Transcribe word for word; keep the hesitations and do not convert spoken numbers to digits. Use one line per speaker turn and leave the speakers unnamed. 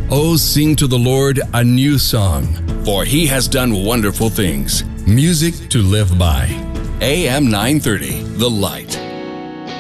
Oh, sing to the Lord a new song, for He has done wonderful things. Music to live by. A M nine thirty, The Light.